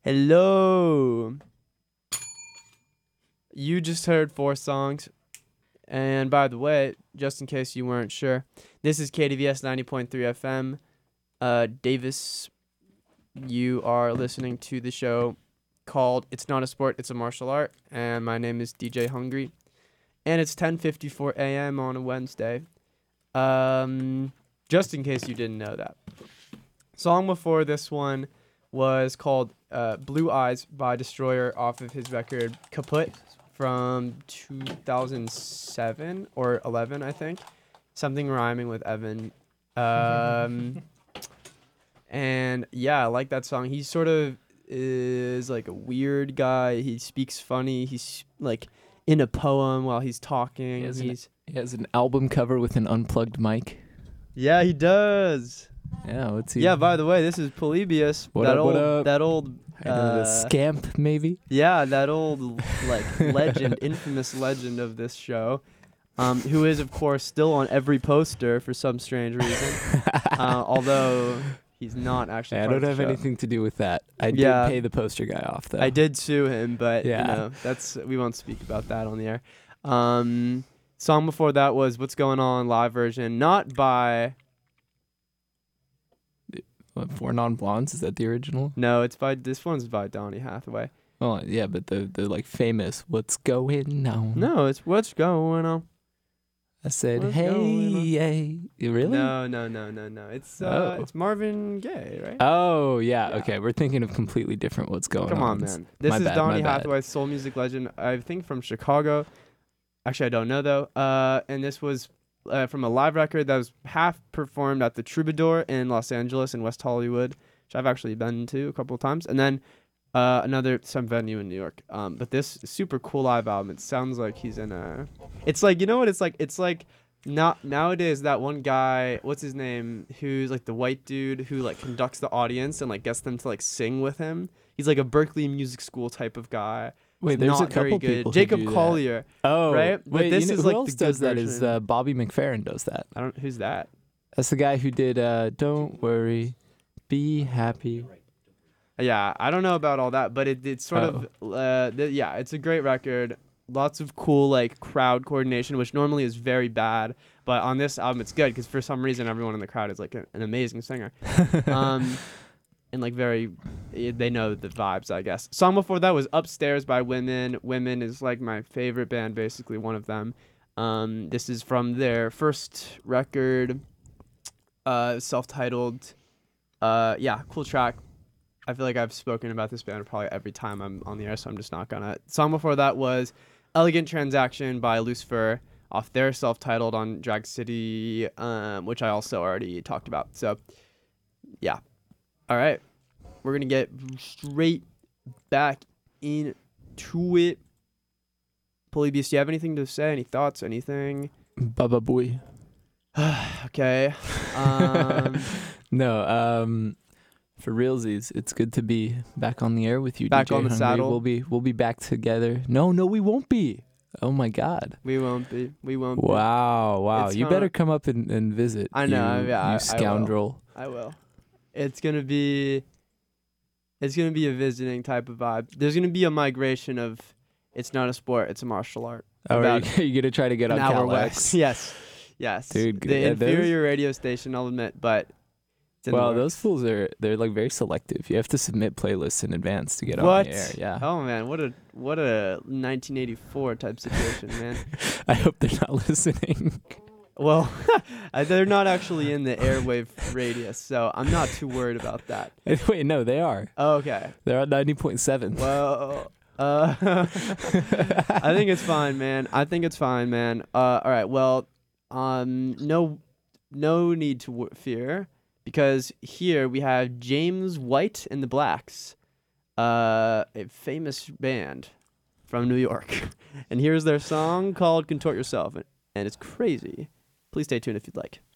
Hello. You just heard 4 songs. And by the way, just in case you weren't sure, this is KDVS 90.3 FM. Davis, you are listening to the show called It's Not a Sport, It's a Martial Art. And my name is DJ Hungry. And it's 10:54 a.m. on a Wednesday. Just in case you didn't know that. Song before this one was called Blue Eyes by Destroyer off of his record Kaput from 2007 or 11, I think. Something rhyming with Evan. And yeah, I like that song. He sort of is like a weird guy. He speaks funny. He's like in a poem while he's talking. He has an album cover with an unplugged mic. Yeah, he does. Yeah, let's see. Yeah, by the way, this is Polybius. What up? That old The scamp, maybe? Yeah, that old legend, infamous legend of this show, who is of course still on every poster for some strange reason. Although he's not actually. I don't have anything to do with that. I did pay the poster guy off though. I did sue him, but we won't speak about that on the air. Song before that was What's Going On live version, not by. Four Non-Blondes, is that the original? No, this one's by Donny Hathaway. Oh yeah, but the like famous What's Going On? No, it's What's Going On. I said, hey. Really? No. It's Marvin Gaye, right? Oh yeah. Okay, we're thinking of completely different What's Going On. Come on, man. This is Donny Hathaway, soul music legend. I think from Chicago. Actually, I don't know though. And this was from a live record that was half performed at the Troubadour in Los Angeles and West Hollywood, which I've actually been to a couple of times, and then some venue in New York. But this super cool live album. It sounds like he's in a. It's like, you know what it's like. It's like not nowadays that one guy. What's his name? Who's like the white dude who like conducts the audience and like gets them to like sing with him. He's like a Berklee Music School type of guy. Wait, there's a couple people. Jacob Collier. Oh, right. But wait, this is who like else does that? Is Bobby McFerrin does that? Who's that? That's the guy who did "Don't Worry, Be Happy." Yeah, I don't know about all that, but it's sort of it's a great record. Lots of cool like crowd coordination, which normally is very bad, but on this album it's good because for some reason everyone in the crowd is like an amazing singer. And like they know the vibes, I guess. Song before that was Upstairs by Women. Women is like my favorite band, basically one of them. This is from their first record, self-titled. Cool track. I feel like I've spoken about this band probably every time I'm on the air, so I'm just not gonna. Song before that was Elegant Transaction by Lucifer off their self-titled on Drag City, which I also already talked about. So, yeah. All right, we're going to get straight back into it. Polybius, do you have anything to say? Any thoughts? Anything? Baba boy. Okay. No, for realsies, it's good to be back on the air with you, back DJ on the Hungry. saddle. We'll be back together. No, we won't be. Oh my God. We won't be. Wow. You better come up and visit. I know. You scoundrel. I will. It's gonna be a visiting type of vibe. There's gonna be a migration of It's Not a Sport, It's a Martial Art. Oh, are you gonna try to get on CalX? Yes. Dude, the inferior radio station, I'll admit, but those fools they're like very selective. You have to submit playlists in advance to get on the air. Yeah. Oh man, what a 1984 type situation, man. I hope they're not listening. Well, they're not actually in the airwave radius, so I'm not too worried about that. Wait, no, they are. Oh, okay. They're at 90.7. Well, I think it's fine, man. All right, well, no need to fear, because here we have James White and the Blacks, a famous band from New York. And here's their song called Contort Yourself, and it's crazy. Please stay tuned if you'd like.